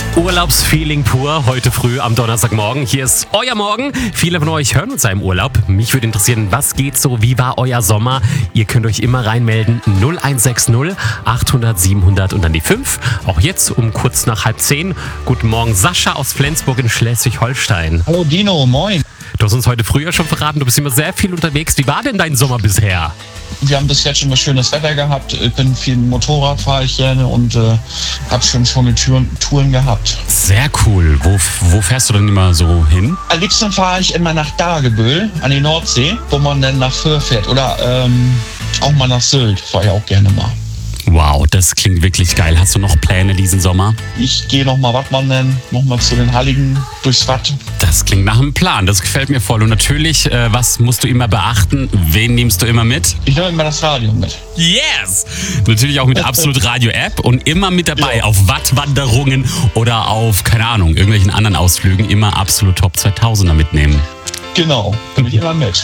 Urlaubsfeeling pur, heute früh am Donnerstagmorgen. Hier ist euer Morgen. Viele von euch hören uns ja im Urlaub. Mich würde interessieren, was geht so? Wie war euer Sommer? Ihr könnt euch immer reinmelden. 0160 800 700 und dann die 5. Auch jetzt um kurz nach 9:30. Guten Morgen, Sascha aus Flensburg in Schleswig-Holstein. Hallo Dino, moin. Du hast uns heute früher schon verraten, du bist immer sehr viel unterwegs. Wie war denn dein Sommer bisher? Wir haben bis jetzt schon mal schönes Wetter gehabt. Ich bin viel Motorrad, fahre ich gerne und habe schon schöne Touren gehabt. Sehr cool. Wo fährst du denn immer so hin? Am liebsten fahre ich immer nach Dagebüll an die Nordsee, wo man dann nach Föhr fährt. Oder auch mal nach Sylt, fahre ich auch gerne mal. Wow, das klingt wirklich geil. Hast du noch Pläne diesen Sommer? Ich gehe nochmal Wattwandern, nochmal zu den Halligen durchs Watt. Das klingt nach einem Plan, das gefällt mir voll. Und natürlich, was musst du immer beachten? Wen nimmst du immer mit? Ich nehme immer das Radio mit. Yes! Natürlich auch mit der Absolut Radio App und immer mit dabei Ja. auf Wattwanderungen oder auf, keine Ahnung, irgendwelchen anderen Ausflügen immer Absolut Top 2000er mitnehmen. Genau, bin ich immer mit.